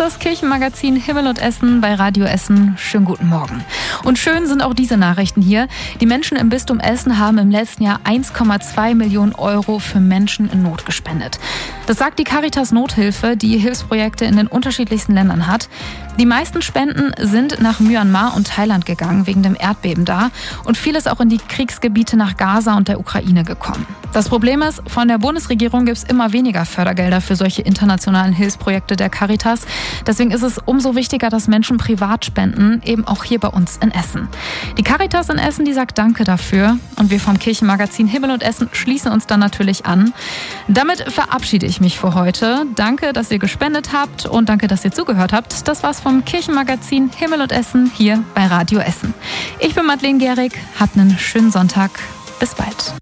das Kirchenmagazin Himmel und Essen bei Radio Essen. Schönen guten Morgen. Und schön sind auch diese Nachrichten hier. Die Menschen im Bistum Essen haben im letzten Jahr 1,2 Millionen Euro für Menschen in Not gespendet. Das sagt die Caritas Nothilfe, die Hilfsprojekte in den unterschiedlichsten Ländern hat. Die meisten Spenden sind nach Myanmar und Thailand gegangen, wegen dem Erdbeben da. Und vieles auch in die Kriegsgebiete nach Gaza und der Ukraine gekommen. Das Problem ist, von der Bundesregierung gibt es immer weniger Fördergelder für solche internationalen Hilfsprojekte der Caritas. Deswegen ist es umso wichtiger, dass Menschen privat spenden, eben auch hier bei uns in Essen. Die Caritas in Essen, die sagt Danke dafür. Und wir vom Kirchenmagazin Himmel und Essen schließen uns dann natürlich an. Damit verabschiede ich mich für heute. Danke, dass ihr gespendet habt und danke, dass ihr zugehört habt. Das war's vom Kirchenmagazin Himmel und Essen hier bei Radio Essen. Ich bin Madeleine Gehrig. Habt einen schönen Sonntag. Bis bald.